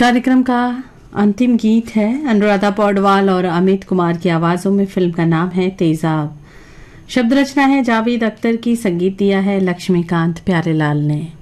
कार्यक्रम का अंतिम गीत है अनुराधा पौडवाल और अमित कुमार की आवाजों में। फिल्म का नाम है तेजाब। शब्द रचना है जावेद अख्तर की, संगीत दिया है लक्ष्मीकांत प्यारेलाल ने।